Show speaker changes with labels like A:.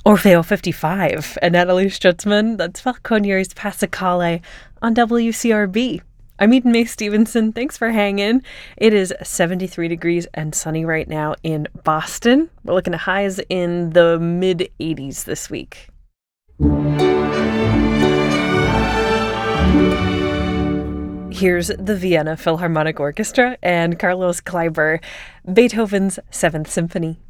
A: Orfeo 55 and Natalie Stutzman. That's Falconieri's Passacale on WCRB. I'm Eden Mae Stevenson. Thanks for hanging. It is 73 degrees and sunny right now in Boston. We're looking at highs in the mid-80s this week. Here's the Vienna Philharmonic Orchestra and Carlos Kleiber, Beethoven's Seventh Symphony.